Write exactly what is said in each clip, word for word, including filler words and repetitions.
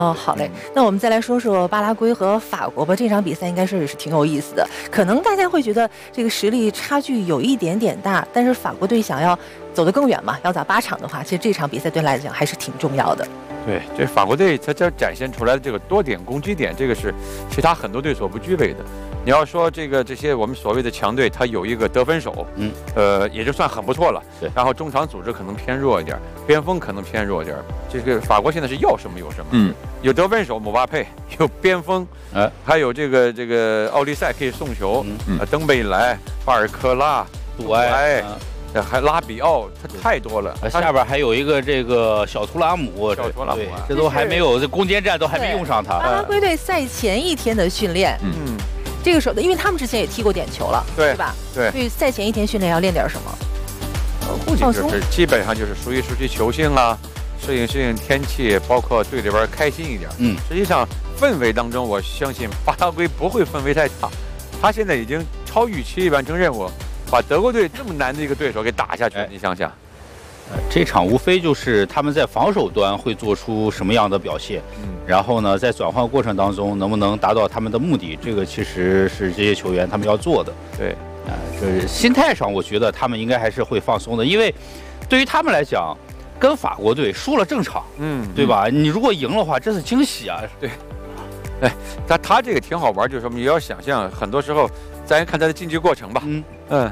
哦，好嘞，那我们再来说说巴拉圭和法国吧。这场比赛应该是是挺有意思的，可能大家会觉得这个实力差距有一点点大，但是法国队想要走得更远嘛，要打八场的话，其实这场比赛对来讲还是挺重要的。 对，这法国队他这展现出来的这个多点攻击点，这个是其他很多队所不具备的。你要说这个这些我们所谓的强队，他有一个得分手，嗯，呃，也就算很不错了。对，然后中场组织可能偏弱一点，边锋可能偏弱一点。这个法国现在是要什么有什么，嗯，有得分手姆巴佩，有边锋，哎，还有这个这个奥利塞可以送球，嗯，呃、登贝莱、巴尔科拉、杜埃。还拉比奥，他太多了。 下边还有一个这个小图拉姆， 小图拉姆， 这都还没有，这攻坚战都还没用上他。 巴拉圭队赛前一天的训练，嗯，这个时候，因为他们之前也踢过点球了， 对， 是吧？ 对， 所以赛前一天训练要练点什么？ 呃，估计就是基本上就是熟悉熟悉球性啊，适应适应天气，包括队里边开心一点。嗯，实际上氛围当中，我相信巴拉圭不会氛围太差，他现在已经超预期完成任务。把德国队这么难的一个对手给打下去，哎、你想想， 呃，这场无非就是他们在防守端会做出什么样的表现，嗯，然后呢，在转换过程当中能不能达到他们的目的，这个其实是这些球员他们要做的。 对， 啊、呃，就是心态上，我觉得他们应该还是会放松的，因为对于他们来讲，跟法国队输了正常，嗯，对吧？嗯、你如果赢的话，这是惊喜啊。 对，哎，他他这个挺好玩，就是说你要想象，很多时候咱看他的竞技过程吧，嗯。嗯，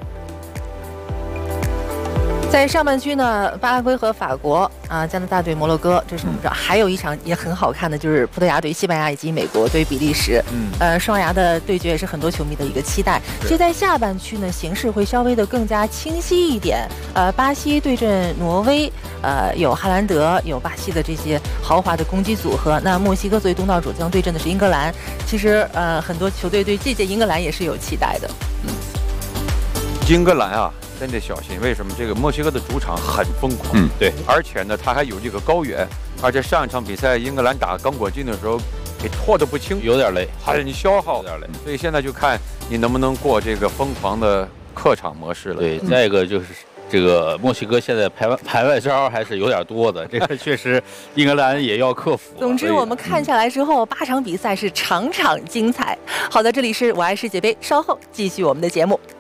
在上半区呢，巴拉圭和法国啊，加拿大对摩洛哥，这是我们知道。还有一场也很好看的，就是葡萄牙对西班牙以及美国对比利时。嗯，呃，双牙的对决也是很多球迷的一个期待。其实，在下半区呢，形势会稍微的更加清晰一点。呃，巴西对阵挪威，呃，有哈兰德，有巴西的这些豪华的攻击组合。那墨西哥作为东道主将对阵的是英格兰。其实，呃，很多球队对这届英格兰也是有期待的。嗯。 英格兰啊，真得小心。为什么？这个墨西哥的主场很疯狂，嗯，对，而且呢，他还有这个高原，而且上一场比赛英格兰打刚果金的时候，给拖得不轻， 有点累， 还你消耗有点累，所以现在就看你能不能过这个疯狂的客场模式了。 对，再一个就是这个墨西哥现在排外排外招还是有点多的，这个确实英格兰也要克服。 总之，我们看下来之后，八场比赛是场场精彩。好的，这里是我爱世界杯，稍后继续我们的节目。